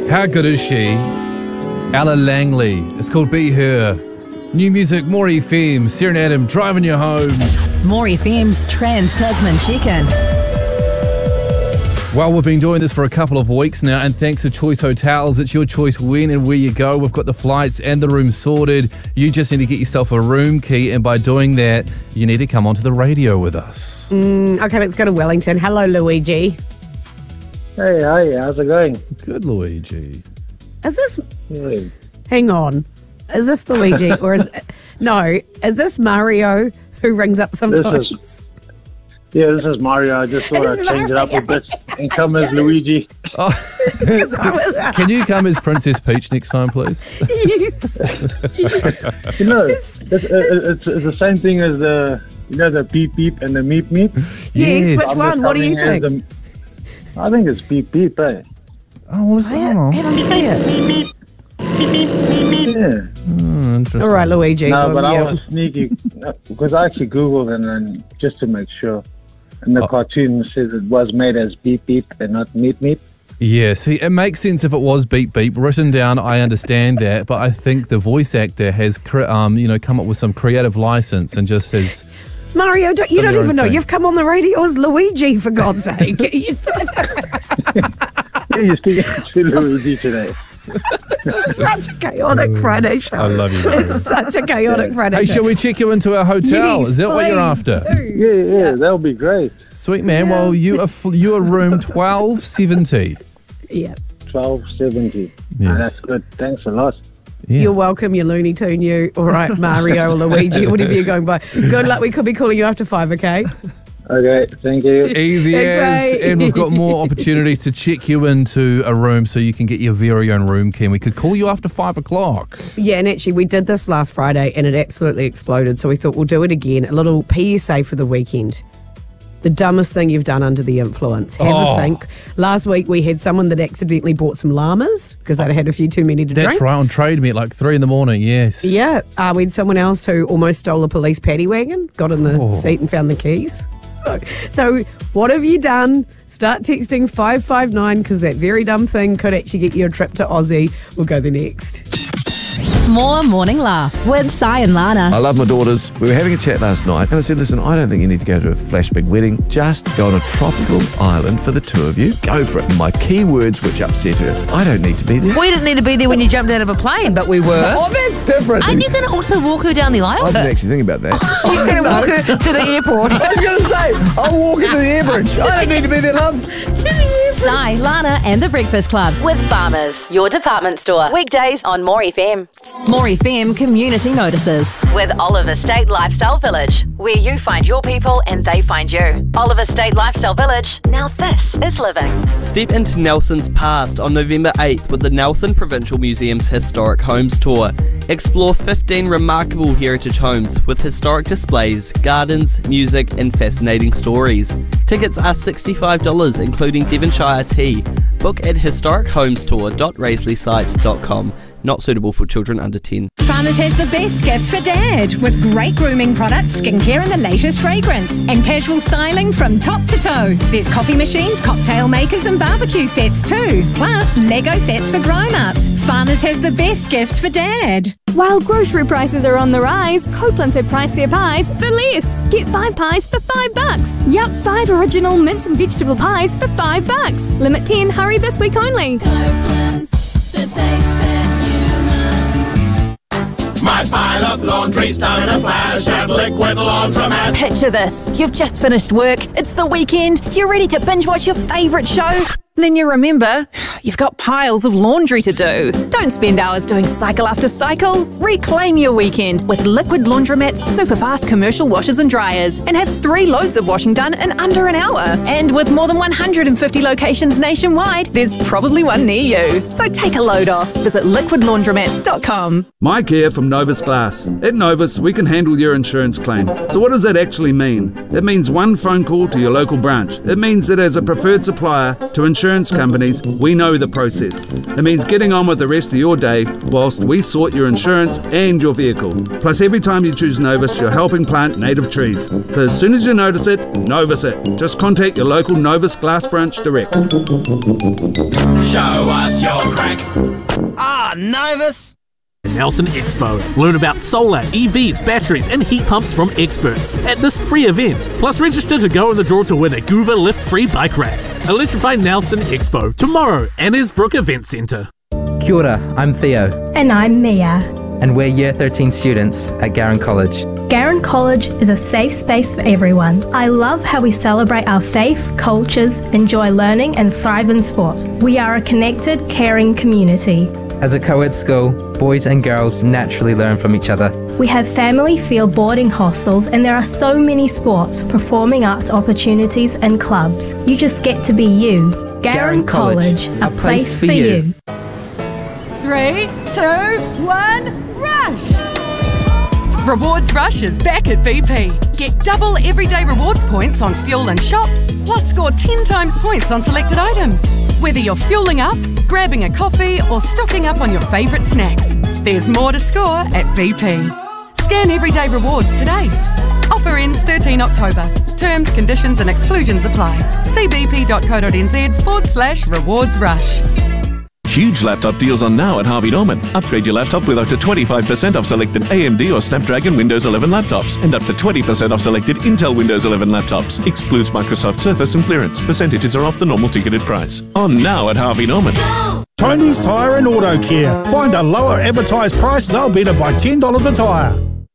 How good is she? Ella Langley. It's called Be Her. New music, More FM, Sarah and Adam driving you home. More FM's Trans-Tasman Check-In. Well, we've been doing this for a couple of weeks now, and thanks to Choice Hotels, it's your choice when and where you go. We've got the flights and the room sorted. You just need to get yourself a room key, and by doing that, you need to come onto the radio with us. Okay, let's go to Wellington. Hello, Luigi. Hey, hi, how's it going? Good, Luigi. Is this... Hey. Hang on. Is this Luigi or is... No, is this Mario who rings up sometimes? This is Mario. I just thought I'd change it up a bit and come as Luigi. Oh. Can you come as Princess Peach next time, please? Yes. You know, it's the same thing as the beep beep and the meep meep. Yes, which one? What do you think? I think it's beep beep, eh? Oh, well, it's Play it. Yeah. Interesting. All right, Luigi. No, but I was sneaky because I actually Googled and then just to make sure. And the cartoon says it was made as beep beep and not meep meep. Yeah, see, it makes sense if it was beep beep written down. I understand that, but I think the voice actor has, come up with some creative license and just says, Mario, you don't even know. thing. You've come on the radio as Luigi, for God's sake. Yeah, you're speaking to Luigi today. It's such a chaotic Friday show. I love you, Mario. It's such a chaotic Friday hey, show. shall we check you into our hotel? Yes, Is that what you're please after? do. Yeah, that'll be great. Sweet, man. Well, you are room 1270. Yeah. 1270. Yes. Oh, that's good. Thanks a lot. Yeah. You're welcome, you Looney Tune, you. All right, Mario or Luigi, whatever you're going by. Good luck. We could be calling you after 5, okay? Okay, thank you. Easy Thanks, as. mate. And we've got more opportunities to check you into a room so you can get your very own room key. And we could call you after 5 o'clock. Yeah, and actually we did this last Friday and it absolutely exploded. So we thought we'll do it again. A little PSA for the weekend. The dumbest thing you've done under the influence. Have a think. Last week we had someone that accidentally bought some llamas because they'd had a few too many to drink. That's right, on Trade Me at like 3 a.m, yes. Yeah, we had someone else who almost stole a police paddy wagon, got in the seat and found the keys. So what have you done? Start texting 559 because that very dumb thing could actually get you a trip to Aussie. We'll go there next. More morning laughs with Sai and Lana. I love my daughters. We were having a chat last night and I said, listen, I don't think you need to go to a flash big wedding. Just go on a tropical island for the two of you. Go for it. And my key words which upset her. I don't need to be there. We didn't need to be there when you jumped out of a plane, but we were. Oh, that's different. Aren't you going to also walk her down the aisle? I didn't actually think about that. He's going to walk her to the airport. I was going to say, I'll walk into the air bridge. I don't need to be there, love. Sai, Lana and the Breakfast Club with Farmers, your department store. Weekdays on More FM. More FM community notices with Oliver State Lifestyle Village, where you find your people and they find you. Oliver State Lifestyle Village. Now this is living. Step into Nelson's past on November 8th with the Nelson Provincial Museum's Historic Homes Tour. Explore 15 remarkable heritage homes with historic displays, gardens, music and fascinating stories. Tickets are $65, including Devonshire tea. Book at historichometour.raisleysite.com. Not suitable for children under 10. Farmers has the best gifts for Dad with great grooming products, skincare and the latest fragrance and casual styling from top to toe. There's coffee machines, cocktail makers and barbecue sets too. Plus Lego sets for grown-ups. Farmers has the best gifts for Dad. While grocery prices are on the rise, Copeland's have priced their pies for less. Get 5 pies for $5. Yup, 5 original mince and vegetable pies for $5. Limit 10, hurry this week only. Copeland's, the taste that you love. My pile of laundry's done a flash of liquid laundromat. Picture this. You've just finished work. It's the weekend. You're ready to binge watch your favourite show. Then you remember, you've got piles of laundry to do. Don't spend hours doing cycle after cycle. Reclaim your weekend with Liquid Laundromat's super fast commercial washers and dryers and have 3 loads of washing done in under an hour. And with more than 150 locations nationwide, there's probably one near you. So take a load off. Visit liquidlaundromats.com. Mike here from Novus Glass. At Novus, we can handle your insurance claim. So what does that actually mean? It means one phone call to your local branch. It means that as a preferred supplier to insure insurance companies, we know the process. It means getting on with the rest of your day whilst we sort your insurance and your vehicle. Plus, every time you choose Novus, you're helping plant native trees. So as soon as you notice it, Novus it. Just contact your local Novus Glass branch direct. Show us your crack. Ah, Novus! Nelson Expo. Learn about solar, EVs, batteries and heat pumps from experts at this free event. Plus register to go in the draw to win a Goover lift-free bike rack. Electrify Nelson Expo tomorrow, Annesbrook Event Centre. Kia ora, I'm Theo. And I'm Mia. And we're Year 13 students at Garran College. Garran College is a safe space for everyone. I love how we celebrate our faith, cultures, enjoy learning and thrive in sport. We are a connected, caring community. As a co-ed school, boys and girls naturally learn from each other. We have family feel boarding hostels and there are so many sports, performing arts opportunities and clubs. You just get to be you. Garran College, a place for you. 3, 2, 1, rush! Rewards Rush is back at BP. Get double everyday rewards points on fuel and shop, plus score 10 times points on selected items. Whether you're fueling up, grabbing a coffee or stocking up on your favourite snacks, there's more to score at BP. Scan everyday rewards today. Offer ends 13 October. Terms, conditions and exclusions apply. See bp.co.nz/rewards rush. Huge laptop deals on now at Harvey Norman. Upgrade your laptop with up to 25% off selected AMD or Snapdragon Windows 11 laptops and up to 20% off selected Intel Windows 11 laptops. Excludes Microsoft Surface and clearance. Percentages are off the normal ticketed price. On now at Harvey Norman. Tony's Tyre and Auto Care. Find a lower advertised price, they'll beat it by $10 a tyre.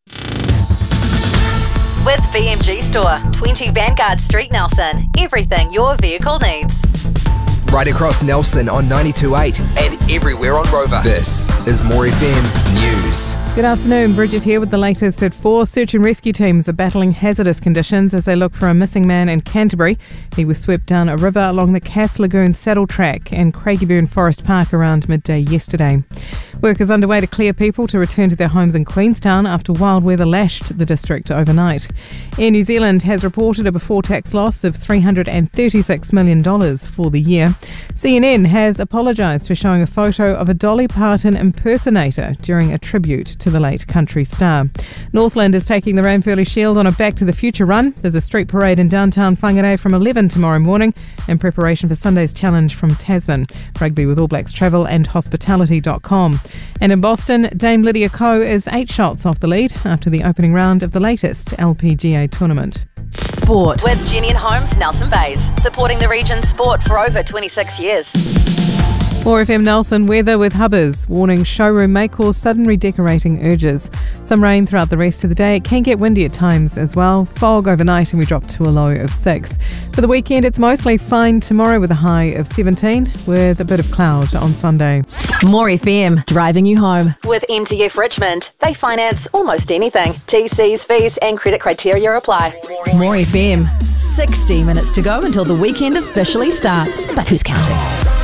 With BMG Store, 20 Vanguard Street, Nelson. Everything your vehicle needs. Right across Nelson on 92.8 and everywhere on Rover. This is More FM News. Good afternoon, Bridget here with the latest at 4. Search and rescue teams are battling hazardous conditions as they look for a missing man in Canterbury. He was swept down a river along the Cass Lagoon saddle track in Craigieburn Forest Park around midday yesterday. Work is underway to clear people to return to their homes in Queenstown after wild weather lashed the district overnight. Air New Zealand has reported a before-tax loss of $336 million for the year. CNN has apologised for showing a photo of a Dolly Parton impersonator during a tribute to the late country star. Northland is taking the Ranfurly Shield on a Back to the Future run. There's a street parade in downtown Whangarei from 11 tomorrow morning in preparation for Sunday's challenge from Tasman. Rugby with All Blacks Travel and Hospitality.com. And in Boston, Dame Lydia Ko is 8 shots off the lead after the opening round of the latest LPGA tournament. Sport with Jenny and Holmes, Nelson Bays, supporting the region's sport for over 26 years. More FM Nelson weather with Hubbers, warning showroom may cause sudden redecorating urges. Some rain throughout the rest of the day. It can get windy at times as well. Fog overnight and we drop to a low of 6. For the weekend, it's mostly fine tomorrow with a high of 17 with a bit of cloud on Sunday. More FM, driving you home. With MTF Richmond, they finance almost anything. TCs, fees and credit criteria apply. More FM, 60 minutes to go until the weekend officially starts. But who's counting?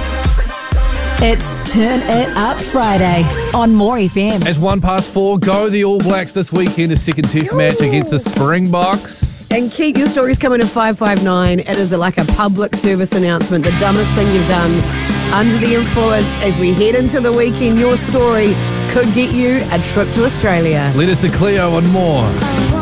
It's Turn It Up Friday on More FM. As 4:01 go the All Blacks this weekend, a second test match against the Springboks. And keep your stories coming to 559. It is like a public service announcement, the dumbest thing you've done under the influence as we head into the weekend. Your story could get you a trip to Australia. Let us to Cleo and more.